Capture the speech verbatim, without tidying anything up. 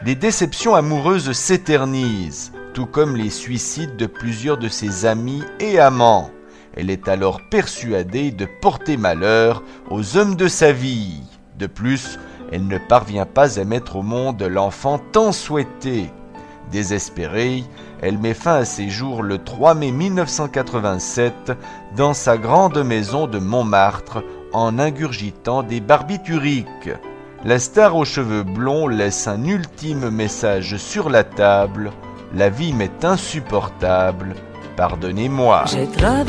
Les déceptions amoureuses s'éternisent, tout comme les suicides de plusieurs de ses amis et amants. Elle est alors persuadée de porter malheur aux hommes de sa vie. De plus, elle ne parvient pas à mettre au monde l'enfant tant souhaité. Désespérée, elle met fin à ses jours le trois mai mille neuf cent quatre-vingt-sept dans sa grande maison de Montmartre en ingurgitant des barbituriques. La star aux cheveux blonds laisse un ultime message sur la table. La vie m'est insupportable, pardonnez-moi.